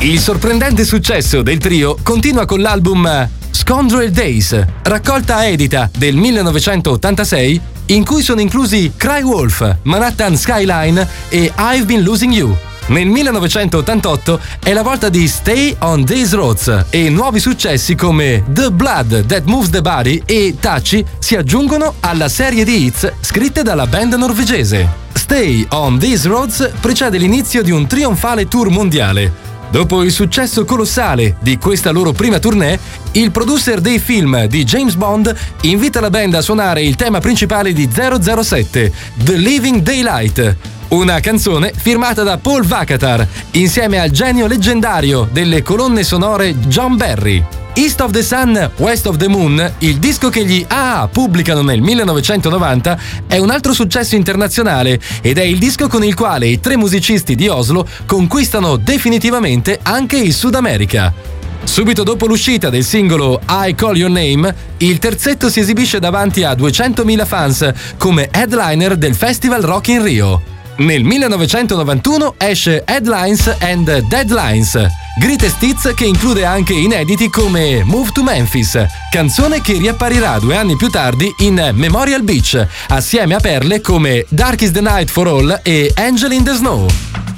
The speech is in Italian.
Il sorprendente successo del trio continua con l'album Scoundrel Days, raccolta edita del 1986, in cui sono inclusi Cry Wolf, Manhattan Skyline e I've Been Losing You. Nel 1988 è la volta di Stay on These Roads e nuovi successi come The Blood That Moves the Body e Taci si aggiungono alla serie di hits scritte dalla band norvegese. Stay on These Roads precede l'inizio di un trionfale tour mondiale. Dopo il successo colossale di questa loro prima tournée, il producer dei film di James Bond invita la band a suonare il tema principale di 007, The Living Daylight, una canzone firmata da Paul Vakatar, insieme al genio leggendario delle colonne sonore John Barry. East of the Sun, West of the Moon, il disco che gli A.A. pubblicano nel 1990, è un altro successo internazionale ed è il disco con il quale i tre musicisti di Oslo conquistano definitivamente anche il Sud America. Subito dopo l'uscita del singolo I Call Your Name, il terzetto si esibisce davanti a 200.000 fans come headliner del Festival Rock in Rio. Nel 1991 esce Headlines and Deadlines, greatest hits che include anche inediti come Move to Memphis, canzone che riapparirà 2 anni più tardi in Memorial Beach, assieme a perle come Dark is the Night for All e Angel in the Snow.